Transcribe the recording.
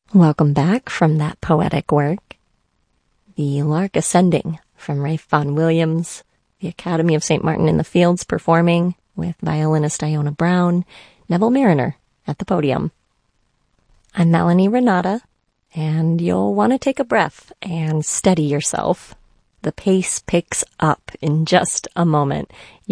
Welcome back from that poetic work. The Lark Ascending from Ralph Vaughan Williams, the Academy of St. Martin in the Fields performing with violinist Iona Brown, Neville Mariner at the podium. I'm Melanie Renata, and you'll want to take a breath and steady yourself. The pace picks up in just a moment.